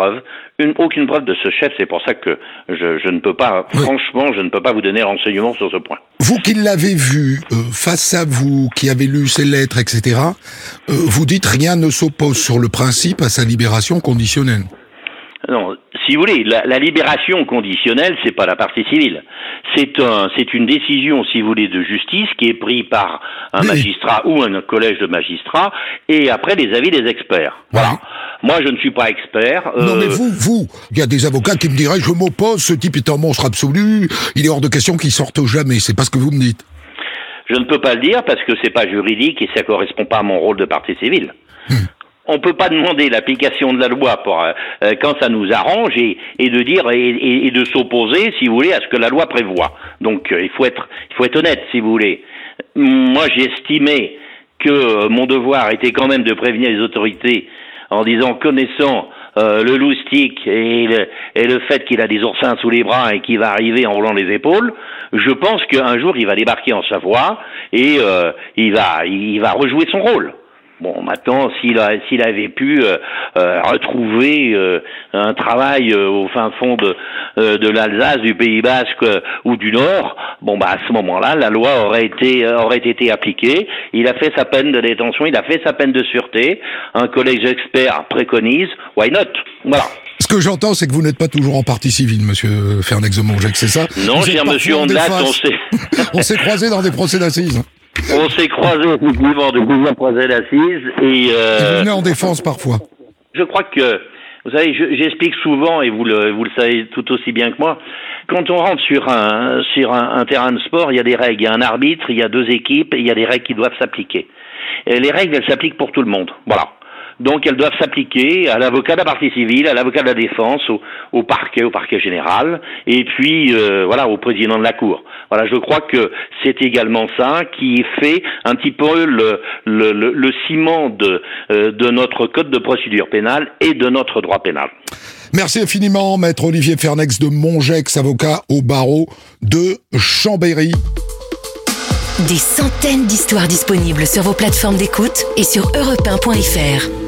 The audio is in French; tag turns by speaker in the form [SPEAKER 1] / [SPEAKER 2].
[SPEAKER 1] preuve, aucune preuve de ce chef. C'est pour ça que je ne peux pas, franchement, je ne peux pas vous donner renseignement sur ce point.
[SPEAKER 2] Vous qui l'avez vu face à vous, qui avez lu ses lettres, etc., vous dites rien ne s'oppose sur le principe à sa libération conditionnelle.
[SPEAKER 1] Non, si vous voulez, la libération conditionnelle, c'est pas la partie civile. C'est une décision, si vous voulez, de justice qui est prise par un magistrat ou un collège de magistrats et après les avis des experts. Voilà. Moi, je ne suis pas expert.
[SPEAKER 2] Non, mais vous, il y a des avocats qui me diraient, je m'oppose, ce type est un monstre absolu, il est hors de question qu'il sorte jamais. C'est pas ce que vous me dites.
[SPEAKER 1] Je ne peux pas le dire parce que c'est pas juridique et ça correspond pas à mon rôle de partie civile. On peut pas demander l'application de la loi quand ça nous arrange et de dire et de s'opposer, si vous voulez, à ce que la loi prévoit. Donc il faut être honnête, si vous voulez. Moi, j'ai estimé que mon devoir était quand même de prévenir les autorités en disant, connaissant le loustic et le fait qu'il a des oursins sous les bras et qu'il va arriver en roulant les épaules, je pense qu'un jour il va débarquer en Savoie et il va rejouer son rôle. Bon, maintenant, s'il avait pu retrouver un travail au fin fond de l'Alsace, du Pays Basque ou du Nord, bon bah à ce moment-là, la loi aurait été appliquée. Il a fait sa peine de détention, il a fait sa peine de sûreté. Un collège d'experts préconise, why not? Voilà.
[SPEAKER 2] Ce que j'entends, c'est que vous n'êtes pas toujours en partie civile, monsieur Fernex de Montgeac, c'est ça?
[SPEAKER 1] Non, cher monsieur Ondelat,
[SPEAKER 2] on s'est croisés dans des procès d'assises.
[SPEAKER 1] On s'est croisés effectivement de plusieurs procès d'assises et
[SPEAKER 2] vous venez en défense parfois.
[SPEAKER 1] Je crois que, vous savez, j'explique souvent et vous le savez tout aussi bien que moi. Quand on rentre sur un terrain de sport, il y a des règles, il y a un arbitre, il y a deux équipes, et il y a des règles qui doivent s'appliquer. Et les règles, elles s'appliquent pour tout le monde. Voilà. Donc elles doivent s'appliquer à l'avocat de la partie civile, à l'avocat de la défense, au parquet général, et puis voilà, au président de la cour. Voilà, je crois que c'est également ça qui fait un petit peu le ciment de notre code de procédure pénale et de notre droit pénal.
[SPEAKER 2] Merci infiniment, maître Olivier Fernex de Montgex, avocat au barreau de Chambéry.
[SPEAKER 3] Des centaines d'histoires disponibles sur vos plateformes d'écoute et sur europe1.fr.